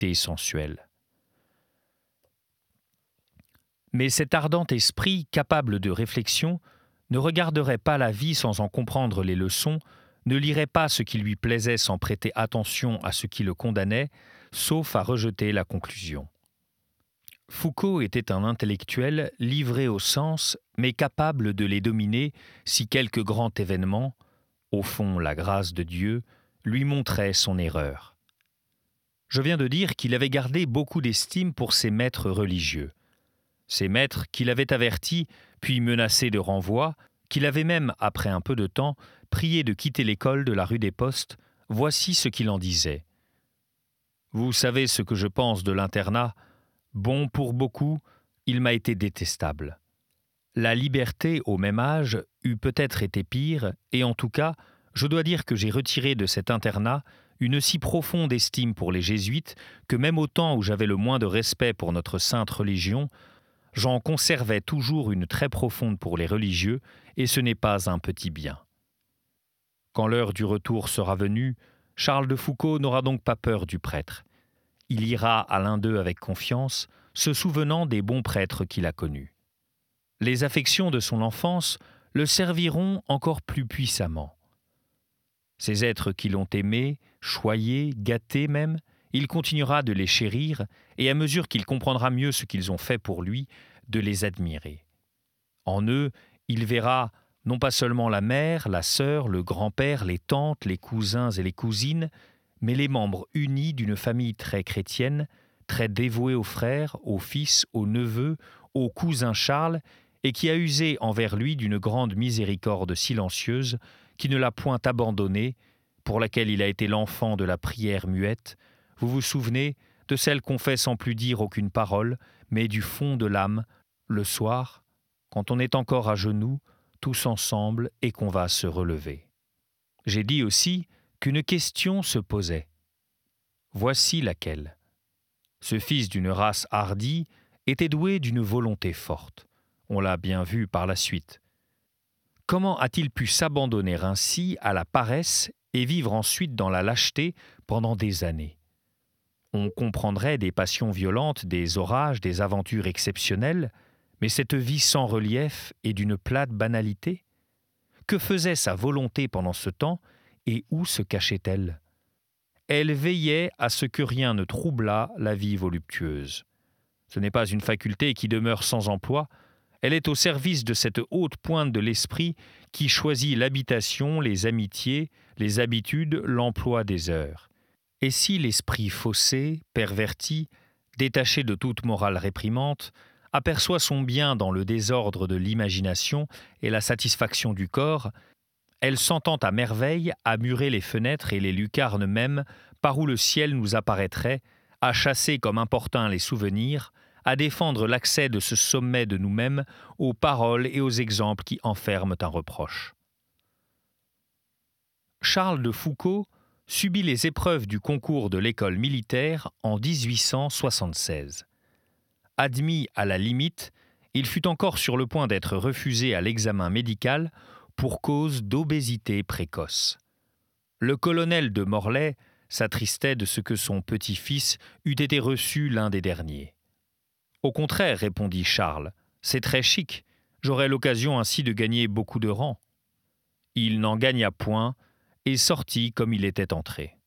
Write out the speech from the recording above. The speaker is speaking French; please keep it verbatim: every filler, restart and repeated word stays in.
curiosité sensuelle. Mais cet ardent esprit, capable de réflexion, ne regarderait pas la vie sans en comprendre les leçons, ne lirait pas ce qui lui plaisait sans prêter attention à ce qui le condamnait, sauf à rejeter la conclusion. Foucault était un intellectuel livré aux sens, mais capable de les dominer si quelque grand événement, au fond la grâce de Dieu, lui montrait son erreur. Je viens de dire qu'il avait gardé beaucoup d'estime pour ses maîtres religieux. Ces maîtres qu'il avait avertis, puis menacés de renvoi, qu'il avait même, après un peu de temps, prié de quitter l'école de la rue des Postes, voici ce qu'il en disait. « Vous savez ce que je pense de l'internat. Bon pour beaucoup, il m'a été détestable. La liberté, au même âge, eût peut-être été pire, et en tout cas, je dois dire que j'ai retiré de cet internat une si profonde estime pour les jésuites que même au temps où j'avais le moins de respect pour notre sainte religion, j'en conservais toujours une très profonde pour les religieux, et ce n'est pas un petit bien. Quand l'heure du retour sera venue, Charles de Foucault n'aura donc pas peur du prêtre. Il ira à l'un d'eux avec confiance, se souvenant des bons prêtres qu'il a connus. Les affections de son enfance le serviront encore plus puissamment. Ces êtres qui l'ont aimé, choyé, gâté même, il continuera de les chérir et à mesure qu'il comprendra mieux ce qu'ils ont fait pour lui, de les admirer. En eux, il verra non pas seulement la mère, la sœur, le grand-père, les tantes, les cousins et les cousines, mais les membres unis d'une famille très chrétienne, très dévouée aux frères, aux fils, aux neveux, au cousin Charles, et qui a usé envers lui d'une grande miséricorde silencieuse, qui ne l'a point abandonné, pour laquelle il a été l'enfant de la prière muette. Vous vous souvenez de celle qu'on fait sans plus dire aucune parole, mais du fond de l'âme, le soir, quand on est encore à genoux, tous ensemble, et qu'on va se relever. J'ai dit aussi qu'une question se posait. Voici laquelle. Ce fils d'une race hardie était doué d'une volonté forte. On l'a bien vu par la suite. Comment a-t-il pu s'abandonner ainsi à la paresse et vivre ensuite dans la lâcheté pendant des années ? On comprendrait des passions violentes, des orages, des aventures exceptionnelles, mais cette vie sans relief et d'une plate banalité ? Que faisait sa volonté pendant ce temps et où se cachait-elle ? Elle veillait à ce que rien ne troublât la vie voluptueuse. Ce n'est pas une faculté qui demeure sans emploi, elle est au service de cette haute pointe de l'esprit qui choisit l'habitation, les amitiés, les habitudes, l'emploi des heures. Et si l'esprit faussé, perverti, détaché de toute morale réprimante, aperçoit son bien dans le désordre de l'imagination et la satisfaction du corps, elle s'entend à merveille à murer les fenêtres et les lucarnes mêmes par où le ciel nous apparaîtrait, à chasser comme importuns les souvenirs, à défendre l'accès de ce sommet de nous-mêmes aux paroles et aux exemples qui enferment un reproche. Charles de Foucault subit les épreuves du concours de l'école militaire en dix-huit cent soixante-seize. Admis à la limite, il fut encore sur le point d'être refusé à l'examen médical pour cause d'obésité précoce. Le colonel de Morlaix s'attristait de ce que son petit-fils eût été reçu l'un des derniers. « Au contraire, répondit Charles, c'est très chic, j'aurai l'occasion ainsi de gagner beaucoup de rang. » Il n'en gagna point et sortit comme il était entré.